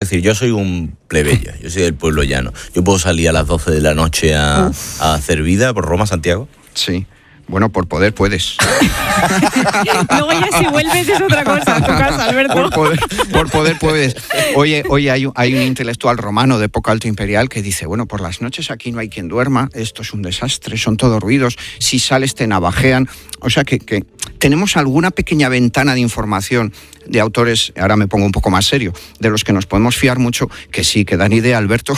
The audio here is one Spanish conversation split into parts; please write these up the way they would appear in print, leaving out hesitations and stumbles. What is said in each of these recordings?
Es decir, yo soy un plebeyo, yo soy del pueblo llano. ¿Yo puedo salir a las 12 de la noche a hacer vida por Roma, Santiago? Sí. Bueno, por poder puedes. Luego ya si vuelves es otra cosa a tu casa, Alberto. Por poder puedes. Oye, hay un intelectual romano de época alto imperial que dice, bueno, por las noches aquí no hay quien duerma, esto es un desastre, son todos ruidos, si sales te navajean. O sea que tenemos alguna pequeña ventana de información de autores, ahora me pongo un poco más serio, de los que nos podemos fiar mucho, que sí, que dan idea, Alberto,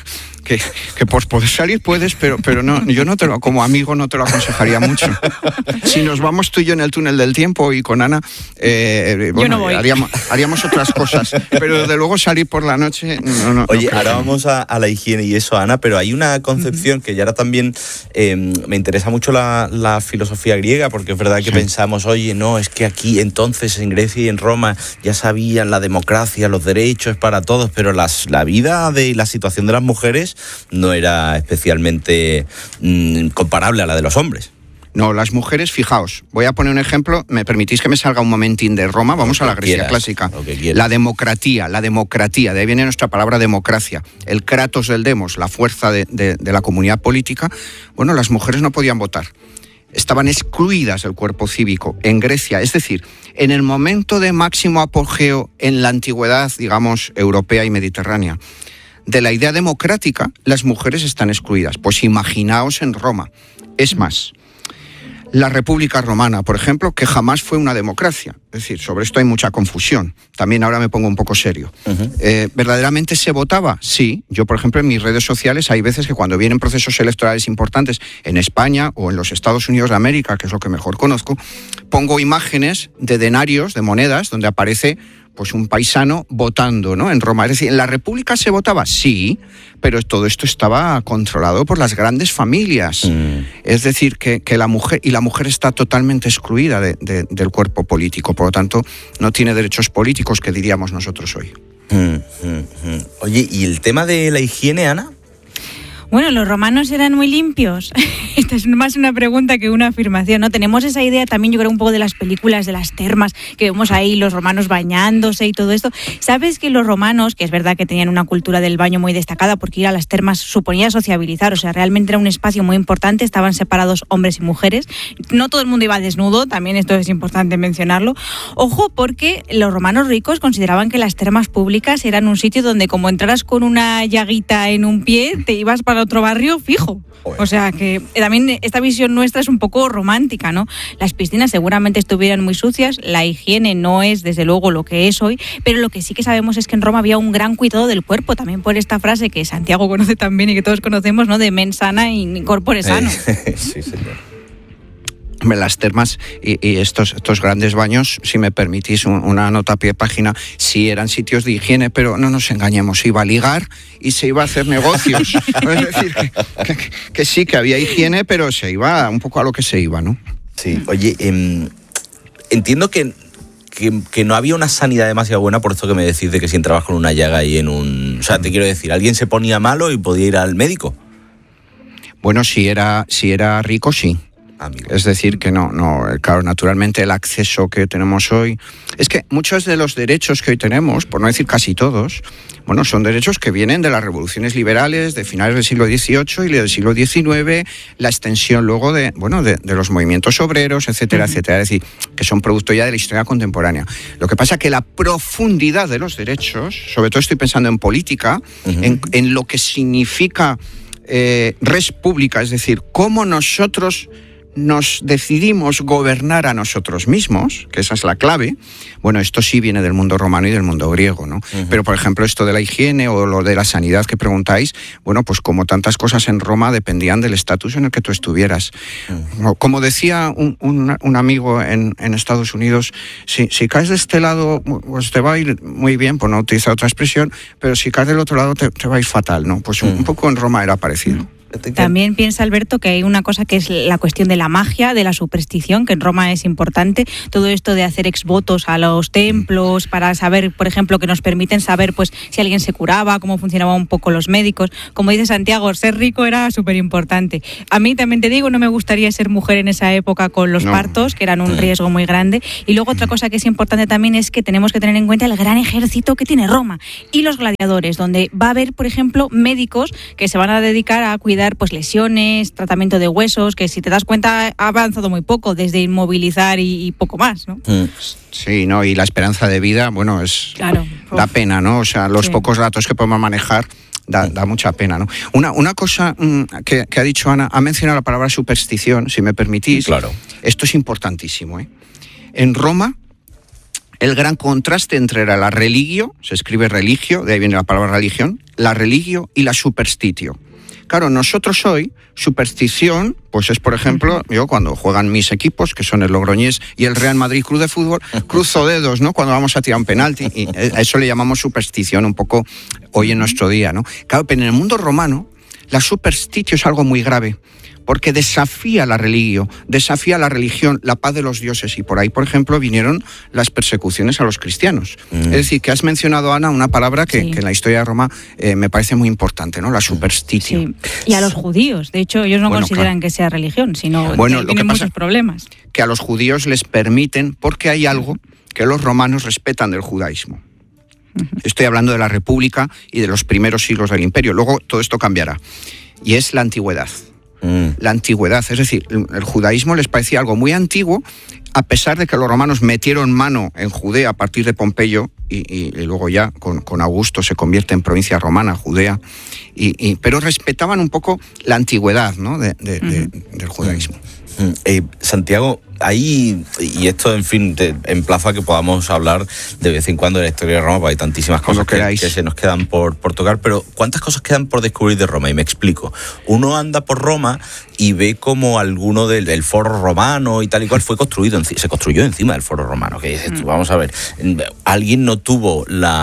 que por poder salir puedes, pero no, yo no como amigo no te lo aconsejaría mucho. Si nos vamos tú y yo en el túnel del tiempo y con Ana, yo no voy. haríamos otras cosas, pero desde luego salir por la noche, no. Oye, ahora vamos a la higiene y eso, Ana, pero hay una concepción que ya ahora también me interesa mucho la filosofía griega, porque es verdad que pensamos, oye, no, es que aquí entonces en Grecia y en Roma ya sabían la democracia, los derechos para todos, pero la vida y la situación de las mujeres no era especialmente comparable a la de los hombres. No, las mujeres, fijaos, voy a poner un ejemplo, me permitís que me salga un momentín de Roma, vamos a la Grecia clásica. La democracia, de ahí viene nuestra palabra democracia, el kratos del demos, la fuerza de la comunidad política. Bueno, las mujeres no podían votar, estaban excluidas del cuerpo cívico en Grecia, es decir, en el momento de máximo apogeo en la antigüedad, digamos, europea y mediterránea, de la idea democrática, las mujeres están excluidas. Pues imaginaos en Roma. Es más, la República Romana, por ejemplo, que jamás fue una democracia. Es decir, sobre esto hay mucha confusión. También ahora me pongo un poco serio. ¿Verdaderamente se votaba? Sí. Yo, por ejemplo, en mis redes sociales hay veces que cuando vienen procesos electorales importantes en España o en los Estados Unidos de América, que es lo que mejor conozco, pongo imágenes de denarios, de monedas, donde aparece pues un paisano votando, ¿no? En Roma. Es decir, ¿en la República se votaba? Sí, pero todo esto estaba controlado por las grandes familias. Es decir, que la mujer está totalmente excluida del cuerpo político. Por lo tanto, no tiene derechos políticos, que diríamos nosotros hoy. Oye, ¿y el tema de la higiene, Ana? Bueno, los romanos eran muy limpios. Esta es más una pregunta que una afirmación, ¿no? Tenemos esa idea también, yo creo, un poco de las películas de las termas, que vemos ahí los romanos bañándose y todo esto. ¿Sabes que los romanos, que es verdad que tenían una cultura del baño muy destacada, porque ir a las termas suponía sociabilizar, o sea, realmente era un espacio muy importante, estaban separados hombres y mujeres. No todo el mundo iba desnudo, también esto es importante mencionarlo. Ojo, porque los romanos ricos consideraban que las termas públicas eran un sitio donde como entraras con una llaguita en un pie, te ibas para otro barrio fijo. O sea que también esta visión nuestra es un poco romántica, ¿no? Las piscinas seguramente estuvieran muy sucias, la higiene no es desde luego lo que es hoy, pero lo que sí que sabemos es que en Roma había un gran cuidado del cuerpo, también por esta frase que Santiago conoce también y que todos conocemos, ¿no? De mens sana in corpore sano. Sí, señor. Las termas y estos grandes baños, si me permitís una nota a pie de página, sí eran sitios de higiene, pero no nos engañemos, se iba a ligar y se iba a hacer negocios. Es decir, que sí, que había higiene, pero se iba un poco a lo que se iba, ¿no? Sí, oye, entiendo que no había una sanidad demasiado buena, por esto que me decís de que si entrabas con una llaga y en un... O sea, te quiero decir, ¿alguien se ponía malo y podía ir al médico? Bueno, si era rico, sí. Es decir, que no, claro, naturalmente el acceso que tenemos hoy... Es que muchos de los derechos que hoy tenemos, por no decir casi todos, bueno, son derechos que vienen de las revoluciones liberales de finales del siglo XVIII y del siglo XIX, la extensión luego de los movimientos obreros, etcétera, etcétera. Es decir, que son producto ya de la historia contemporánea. Lo que pasa es que la profundidad de los derechos, sobre todo estoy pensando en política, en lo que significa res pública, es decir, cómo nosotros nos decidimos gobernar a nosotros mismos, que esa es la clave. Bueno, esto sí viene del mundo romano y del mundo griego, ¿no? Pero, por ejemplo, esto de la higiene o lo de la sanidad que preguntáis, bueno, pues como tantas cosas en Roma dependían del estatus en el que tú estuvieras. Como decía un amigo en Estados Unidos, si caes de este lado, pues te va a ir muy bien, por no utilizar otra expresión, pero si caes del otro lado te va a ir fatal, ¿no? Pues un poco en Roma era parecido. También piensa, Alberto, que hay una cosa que es la cuestión de la magia, de la superstición, que en Roma es importante. Todo esto de hacer exvotos a los templos para saber, por ejemplo, que nos permiten saber pues si alguien se curaba, cómo funcionaban un poco los médicos. Como dice Santiago, ser rico era súper importante. A mí también te digo, no me gustaría ser mujer en esa época con los partos, que eran un riesgo muy grande. Y luego otra cosa que es importante también es que tenemos que tener en cuenta el gran ejército que tiene Roma y los gladiadores, donde va a haber, por ejemplo, médicos que se van a dedicar a cuidar pues lesiones, tratamiento de huesos, que si te das cuenta ha avanzado muy poco, desde inmovilizar y poco más, ¿no? Sí, ¿no? Y la esperanza de vida, bueno, da pena, ¿no? O sea, los pocos datos que podemos manejar da mucha pena, ¿no? Una cosa que ha dicho Ana, ha mencionado la palabra superstición, si me permitís. Claro. Esto es importantísimo, ¿eh? En Roma, el gran contraste entre la religio, se escribe religio, de ahí viene la palabra religión, la religio y la superstitio. Claro, nosotros hoy, superstición, pues es, por ejemplo, yo cuando juegan mis equipos, que son el Logroñés y el Real Madrid Club de Fútbol, cruzo dedos, ¿no? Cuando vamos a tirar un penalti, y a eso le llamamos superstición un poco hoy en nuestro día, ¿no? Claro, pero en el mundo romano, la superstitio es algo muy grave, porque desafía la religión, la paz de los dioses, y por ahí, por ejemplo, vinieron las persecuciones a los cristianos. Es decir, que has mencionado, Ana, una palabra que en la historia de Roma me parece muy importante, ¿no? La superstición. Sí. Y a los judíos, de hecho, ellos no consideran que sea religión, sino tienen muchos problemas. Que a los judíos les permiten, porque hay algo que los romanos respetan del judaísmo. Estoy hablando de la República y de los primeros siglos del Imperio. Luego todo esto cambiará. Y es la antigüedad. La antigüedad, es decir, el judaísmo les parecía algo muy antiguo, a pesar de que los romanos metieron mano en Judea a partir de Pompeyo y luego ya con Augusto se convierte en provincia romana, Judea, pero respetaban un poco la antigüedad, ¿no? del judaísmo. Santiago, ahí, y esto, en fin, te emplazo a que podamos hablar de vez en cuando de la historia de Roma, porque hay tantísimas cosas que se nos quedan por tocar, pero ¿cuántas cosas quedan por descubrir de Roma? Y me explico. Uno anda por Roma y ve como alguno del foro romano y tal y cual se construyó encima del foro romano, que dices tú, vamos a ver, alguien no tuvo la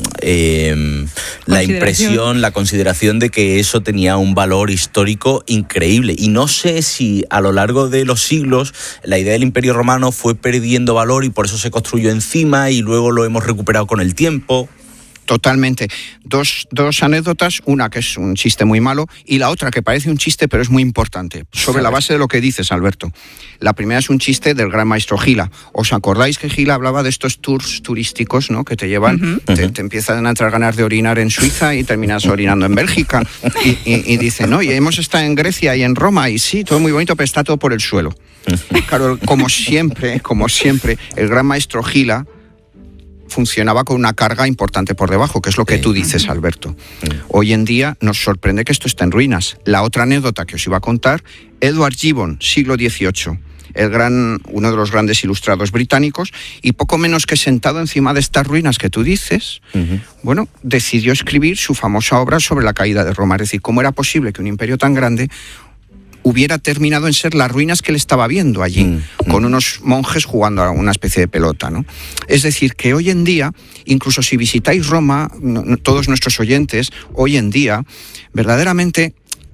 impresión, la consideración de que eso tenía un valor histórico increíble, y no sé si a lo largo de los siglos la idea del Imperio Romano fue perdiendo valor y por eso se construyó encima y luego lo hemos recuperado con el tiempo. Totalmente. Dos anécdotas, una que es un chiste muy malo y la otra que parece un chiste pero es muy importante, sobre la base de lo que dices, Alberto. La primera es un chiste del gran maestro Gila. ¿Os acordáis que Gila hablaba de estos tours turísticos, ¿no? Que te llevan, te empiezan a entrar ganas de orinar en Suiza y terminas orinando en Bélgica y dicen, no, y hemos estado en Grecia y en Roma y sí, todo muy bonito, pero está todo por el suelo. Claro, como siempre, el gran maestro Gila funcionaba con una carga importante por debajo, que es lo que tú dices, Alberto. Hoy en día nos sorprende que esto está en ruinas. La otra anécdota que os iba a contar, Edward Gibbon, siglo XVIII, uno de los grandes ilustrados británicos, y poco menos que sentado encima de estas ruinas que tú dices, decidió escribir su famosa obra sobre la caída de Roma. Es decir, ¿cómo era posible que un imperio tan grande hubiera terminado en ser las ruinas que él estaba viendo allí, con unos monjes jugando a una especie de pelota, ¿no? Es decir, que hoy en día, incluso si visitáis Roma, todos nuestros oyentes, hoy en día, verdaderamente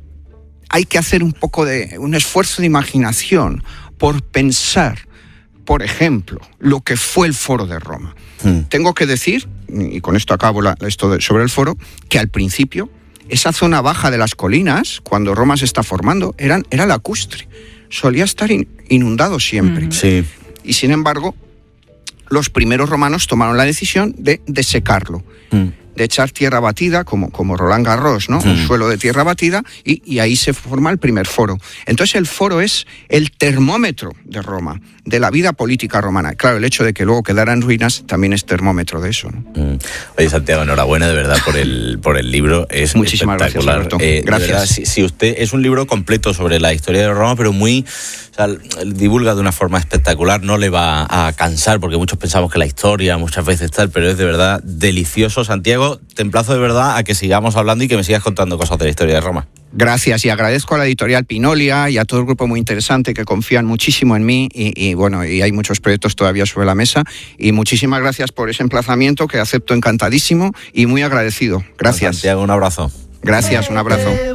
hay que hacer un poco de un esfuerzo de imaginación por pensar, por ejemplo, lo que fue el Foro de Roma. Tengo que decir, y con esto acabo sobre el Foro, que al principio esa zona baja de las colinas, cuando Roma se está formando, era lacustre. Solía estar inundado siempre. Sí. Y sin embargo, los primeros romanos tomaron la decisión de secarlo, de echar tierra batida, como Roland Garros, ¿no? Un suelo de tierra batida, y ahí se forma el primer foro. Entonces el foro es el termómetro de Roma, de la vida política romana. Claro, el hecho de que luego quedara en ruinas también es termómetro de eso, ¿no? Oye, Santiago, enhorabuena de verdad por el libro. Es muchísimas espectacular. Gracias, Alberto. Gracias. De verdad, si usted es un libro completo sobre la historia de Roma, pero muy, divulga de una forma espectacular, no le va a cansar, porque muchos pensamos que la historia muchas veces tal, pero es de verdad delicioso. Santiago, te emplazo de verdad a que sigamos hablando y que me sigas contando cosas de la historia de Roma. Gracias, y agradezco a la editorial Pinolia y a todo el grupo muy interesante que confían muchísimo en mí y hay muchos proyectos todavía sobre la mesa, y muchísimas gracias por ese emplazamiento que acepto encantadísimo y muy agradecido. Gracias. Santiago, un abrazo. Gracias, un abrazo.